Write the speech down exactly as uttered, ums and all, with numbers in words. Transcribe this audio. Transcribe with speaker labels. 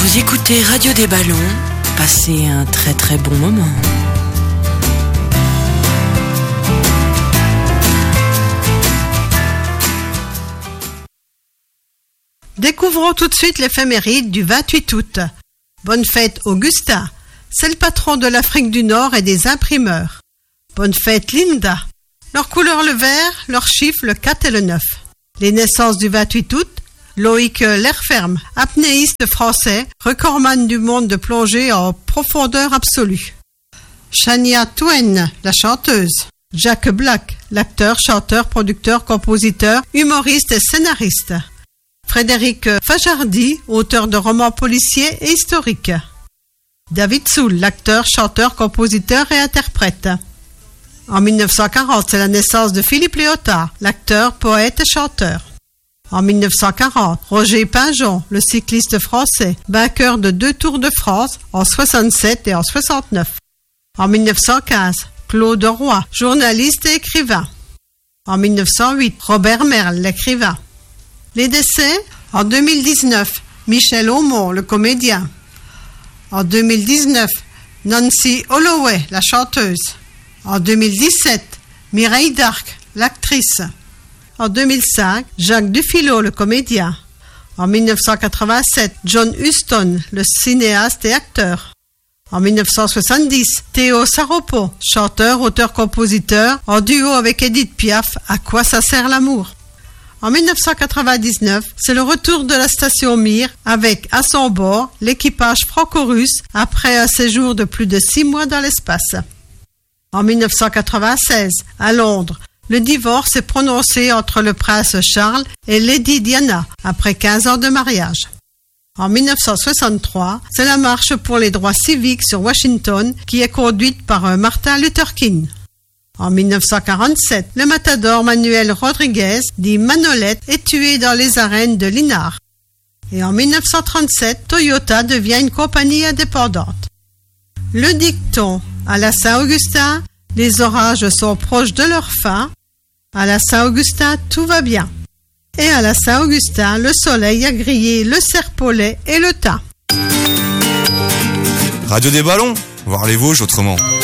Speaker 1: Vous écoutez Radio des Ballons, passez un très très bon moment.
Speaker 2: Découvrons tout de suite l'éphéméride du vingt-huit août. Bonne fête Augustin, c'est le patron de l'Afrique du Nord et des imprimeurs. Bonne fête Linda. Leur couleur le vert, leur chiffre le quatre et le neuf. Les naissances du vingt-huit août, Loïc Lerferme, apnéiste français, recordman du monde de plongée en profondeur absolue. Shania Twain, la chanteuse. Jack Black, l'acteur, chanteur, producteur, compositeur, humoriste et scénariste. Frédéric Fajardi, auteur de romans policiers et historiques. David Soul, l'acteur, chanteur, compositeur et interprète. En mille neuf cent quarante, c'est la naissance de Philippe Léotard, l'acteur, poète et chanteur. En mille neuf cent quarante, Roger Pingeon, le cycliste français, vainqueur de deux Tours de France en soixante-sept et en soixante-neuf. En mille neuf cent quinze, Claude Roy, journaliste et écrivain. En mille neuf cent huit, Robert Merle, l'écrivain. Les décès, en deux mille dix-neuf, Michel Aumont, le comédien. En deux mille dix-neuf, Nancy Holloway, la chanteuse. En deux mille dix-sept, Mireille Darc, l'actrice. En deux mille cinq, Jacques Dufilot, le comédien. En mille neuf cent quatre-vingt-sept, John Huston, le cinéaste et acteur. En mille neuf cent soixante-dix, Théo Saropo, chanteur, auteur-compositeur, en duo avec Edith Piaf, À quoi ça sert l'amour? En mille neuf cent quatre-vingt-dix-neuf, c'est le retour de la station Mir avec, à son bord, l'équipage franco-russe après un séjour de plus de six mois dans l'espace. En mille neuf cent quatre-vingt-seize, à Londres, le divorce est prononcé entre le prince Charles et Lady Diana après quinze ans de mariage. En mille neuf cent soixante-trois, c'est la marche pour les droits civiques sur Washington qui est conduite par Martin Luther King. En mille neuf cent quarante-sept, le matador Manuel Rodriguez, dit Manolette, est tué dans les arènes de Linares. Et en mille neuf cent trente-sept, Toyota devient une compagnie indépendante. Le dicton à la Saint-Augustin, les orages sont proches de leur fin. À la Saint-Augustin, tout va bien. Et à la Saint-Augustin, le soleil a grillé le serpolet et le thym.
Speaker 3: Radio des Ballons, voir les Vosges autrement.